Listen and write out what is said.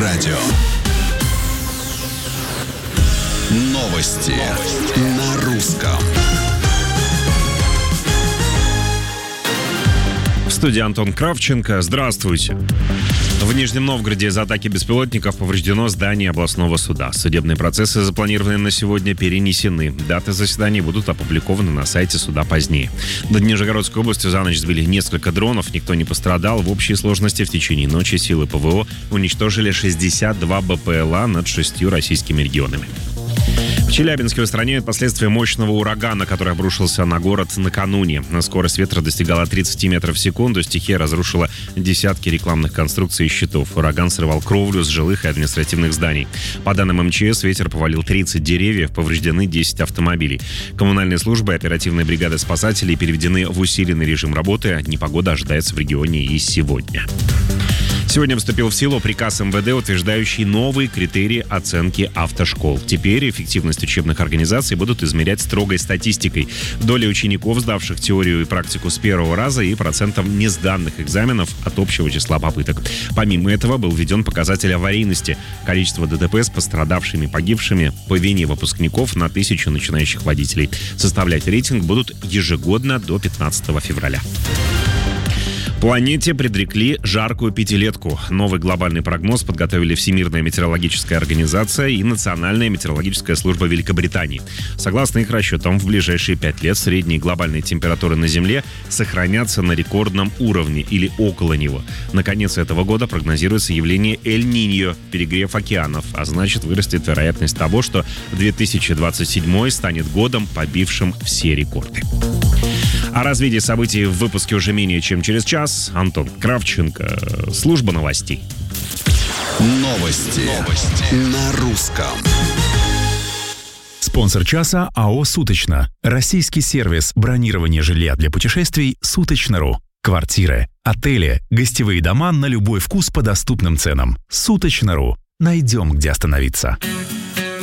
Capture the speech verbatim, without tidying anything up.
радио. Новости на русском. В студии Антон Кравченко. Здравствуйте. В Нижнем Новгороде из-за атаки беспилотников повреждено здание областного суда. Судебные процессы, запланированные на сегодня, перенесены. Даты заседаний будут опубликованы на сайте суда позднее. Над Нижегородской областью за ночь сбили несколько дронов, никто не пострадал. В общей сложности в течение ночи силы ПВО уничтожили шестьдесят два БПЛА над шестью российскими регионами. В Челябинске устраняют последствия мощного урагана, который обрушился на город накануне. Скорость ветра достигала тридцать метров в секунду. Стихия разрушила десятки рекламных конструкций и щитов. Ураган срывал кровлю с жилых и административных зданий. По данным МЧС, ветер повалил тридцать деревьев, повреждены десять автомобилей. Коммунальные службы и оперативные бригады спасателей переведены в усиленный режим работы. Непогода ожидается в регионе и сегодня. Сегодня вступил в силу приказ МВД, утверждающий новые критерии оценки автошкол. Теперь эффективность учебных организаций будут измерять строгой статистикой. Долей учеников, сдавших теорию и практику с первого раза, и процентом несданных экзаменов от общего числа попыток. Помимо этого был введен показатель аварийности. Количество ДТП с пострадавшими и погибшими по вине выпускников на тысячу начинающих водителей. Составлять рейтинг будут ежегодно до пятнадцатого февраля. Планете предрекли жаркую пятилетку. Новый глобальный прогноз подготовили Всемирная метеорологическая организация и Национальная метеорологическая служба Великобритании. Согласно их расчетам, в ближайшие пять лет средние глобальные температуры на Земле сохранятся на рекордном уровне или около него. На конец этого года прогнозируется явление Эль-Ниньо, перегрев океанов, а значит, вырастет вероятность того, что две тысячи двадцать седьмой станет годом, побившим все рекорды. О развитии событий в выпуске уже менее чем через час. Антон Кравченко, служба новостей. Новости, Новости. На русском. Спонсор часа АО «Суточно». Российский сервис бронирования жилья для путешествий «Суточно.ру». Квартиры, отели, гостевые дома на любой вкус по доступным ценам. «Суточно.ру». Найдем, где остановиться.